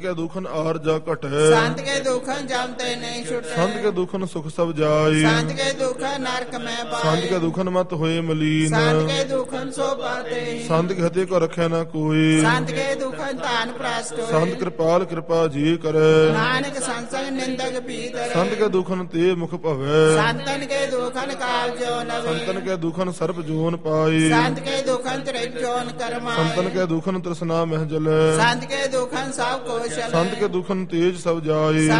के दुखन आर जा घटे संत के दुखन जमते नहीं छुटे संत के दुखन सुख सब जाई संत के दुखन नरक में पाए संत के दुखन मत होए मलीन संत के दुखन सो पाते संत के हते को रखे न कोई संत के दुखन तान प्रष्ट होए संत कृपाल कृपा जी करे नानक संसंग निंदक पीतर संत के दुखन ते मुख भवे संतन के दुखन काल जो नवे संतन के दुखन सर्प जोन पाई संत के दुखन त्रिप जोन करमाए संतन के दुखन तृष्णा मह जले संत के दुखन सब कोश संत के दुखन तेज सब जाई